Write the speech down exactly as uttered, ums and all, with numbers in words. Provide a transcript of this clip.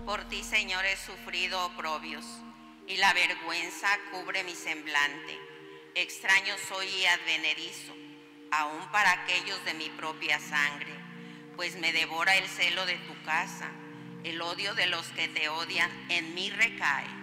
Por ti, Señor, he sufrido oprobios, y la vergüenza cubre mi semblante. Extraño soy y advenedizo, aún para aquellos de mi propia sangre, pues me devora el celo de tu casa, el odio de los que te odian en mí recae.